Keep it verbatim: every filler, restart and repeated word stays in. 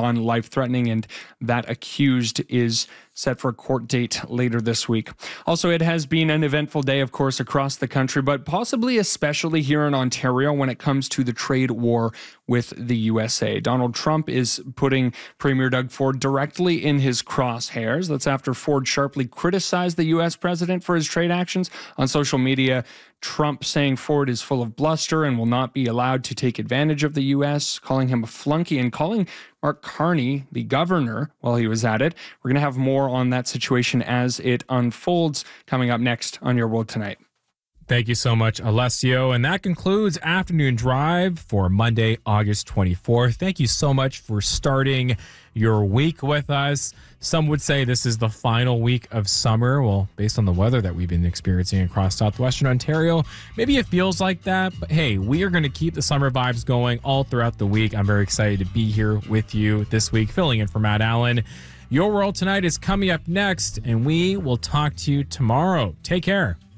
on life-threatening, and that accused is set for a court date later this week. Also, it has been an eventful day, of course, across the country, but possibly especially here in Ontario when it comes to the trade war with the U S A. Donald Trump is putting Premier Doug Ford directly in his crosshairs. That's after Ford sharply criticized the U S president for his trade actions on social media. Trump saying Ford is full of bluster and will not be allowed to take advantage of the U S, calling him a flunky and calling Mark Carney the governor while he was at it. We're going to have more on that situation as it unfolds coming up next on Your World Tonight. Thank you so much, Alessio. And that concludes Afternoon Drive for Monday, August twenty-fourth. Thank you so much for starting your week with us. Some would say this is the final week of summer. Well, based on the weather that we've been experiencing across southwestern Ontario, maybe it feels like that. But hey, we are going to keep the summer vibes going all throughout the week. I'm very excited to be here with you this week, filling in for Matt Allen. Your World Tonight is coming up next, and we will talk to you tomorrow. Take care.